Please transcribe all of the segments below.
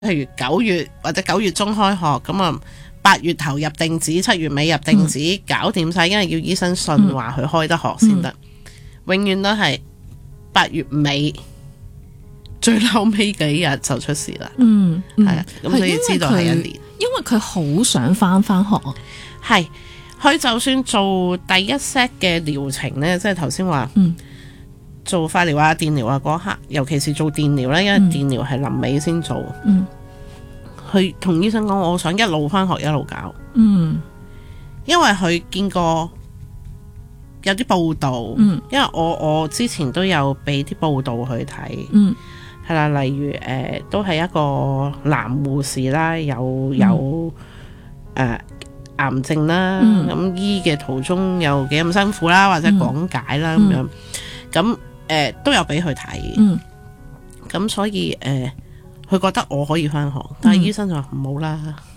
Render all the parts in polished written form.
譬如9月或者9月中開學，咁啊8月頭入定紙，7月尾入定紙，搞掂晒，因為要醫生信話佢開得學先得，永遠都係8月尾最後尾幾日就出事啦。係啊，咁所以知道係1年， 因為佢好想翻學啊。 係佢就算做第一 set 嘅療程呢，即係頭先話做化療啊、電療啊嗰刻，尤其是做電療呢，因為電療係臨尾先做。佢同醫生講，我想一路翻學一路搞。因為佢見過有啲報道，因為我之前都有俾啲報道去睇，係啦，例如都係一個男護士啦，有癌症啦，咁醫嘅途中又幾咁辛苦啦，或者講解啦咁樣，咁都有俾佢睇，咁所以佢覺得我可以翻學，但係醫生就話唔好啦，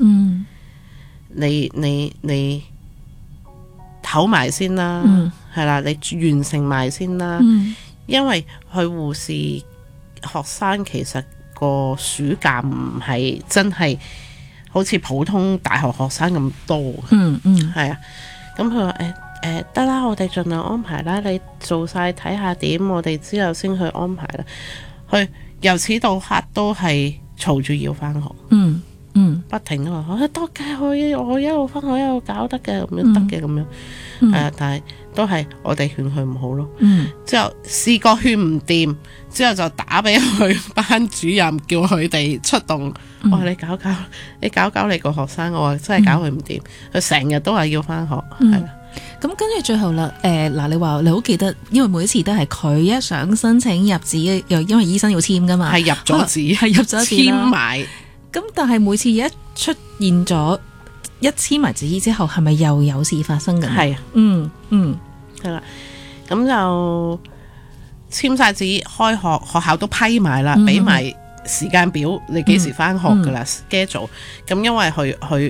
你唞埋先啦，係啦，你完成埋先啦，因為佢護士學生其實個暑假唔係真係好似普通大學學生咁多，係啊，咁佢話得啦，我哋盡量安排啦，你做晒睇下點，我哋之後先去安排啦。佢由始到黑都係嘈住要翻學，不停都話得嘅，我一路翻學一路搞得嘅，咁樣得嘅咁樣，但係都係我哋勸佢唔好咯。之後試過勸唔掂，之後就打俾佢班主任，叫佢哋出動。我話你搞你個學生，我話真係搞佢唔掂，佢成日都係要翻學，係啦。 咁跟住最後啦，嗱，你話你好記得，因為每一次都係佢一想申請入紙，又因為醫生要簽噶嘛， 係入咗紙， 係入咗紙簽埋。咁但係每次一出現咗一簽埋紙之後，係咪又有事發生㗎？ 係啊，係啦，咁就簽晒紙，開學，學校都批埋啦，俾埋時間表，你幾時翻學噶啦 schedule。咁因為佢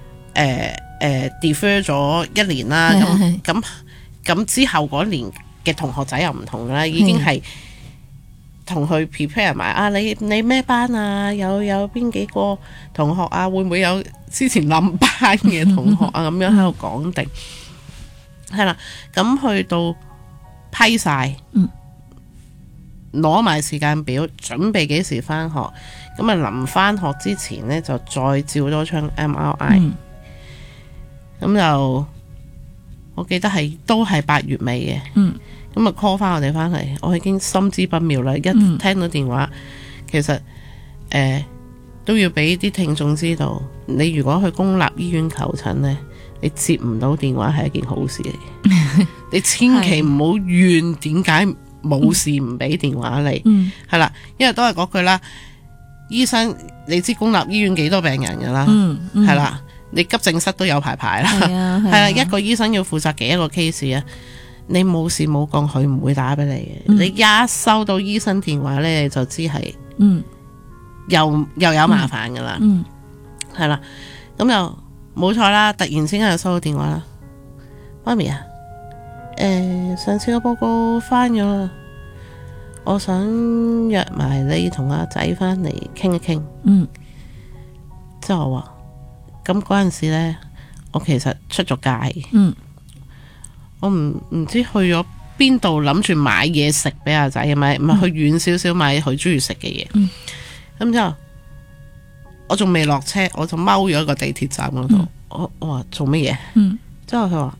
defer 咗1年啦，咁之後嗰年嘅同學仔又唔同啦，已經係同佢 prepare 埋啊，你咩班啊？有邊幾個同學啊？會唔會有之前冧班嘅同學啊？咁樣喺度講定，係啦。咁去到批晒，攞埋時間表，準備幾時翻學。咁啊，臨翻學之前呢，就再照多張 MRI。咁就我記得都係8月尾嘅。咁啊 call 翻我哋翻嚟，我已經心知不妙啦。一聽到電話，其實都要俾啲聽眾知道，你如果去公立醫院求診呢，你接唔到電話係一件好事嚟嘅。你千祈唔好怨點解冇事唔俾電話你，係啦，因為都係嗰句啦。醫生，你知公立醫院幾多病人噶啦，係啦，你急症室都有排啦，係啦，一個醫生要負責幾多個 case 啊？你冇事冇講，佢唔會打俾你嘅。你一收到醫生電話呢，你就知係又有麻煩噶啦，係啦，咁又冇錯啦。突然之間又收到電話啦，媽咪啊，上次個報告翻咗啦，我想約埋你同阿仔翻嚟傾一傾。之後我話咁嗰陣時呢，我其實出咗街。我唔知去咗邊度，諗住買嘢食俾阿仔，咪去遠少少買佢中意食嘅嘢。咁之後我仲未落車，我就踎咗喺個地鐵站嗰度。我話做乜嘢？之後佢話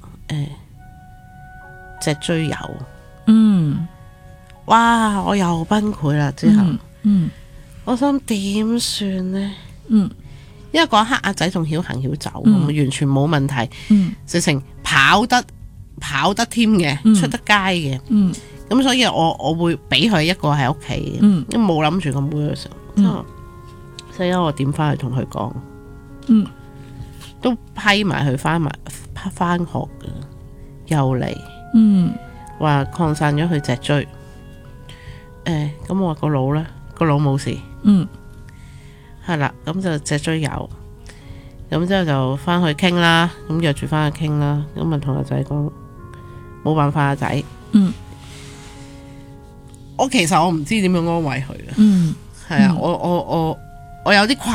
脊椎有。哇！我又崩潰啦。之後我想點算呢？因為嗰刻阿仔仲曉行曉走，完全冇問題，直情跑得添嘅，出得街嘅，咁所以我會俾佢一個喺屋企嘅，都冇諗住個妹嘅時候，所以我點翻去同佢講，都批埋佢翻學嘅，又嚟，話擴散咗佢脊椎，咁我話個腦呢？個腦冇事，係啦，咁就脊椎有，咁之後就翻去傾啦，咁約住翻去傾啦，咁啊同阿仔講。冇辦法，阿仔。我其實我唔知點樣安慰佢嘅。係啊，我我有啲困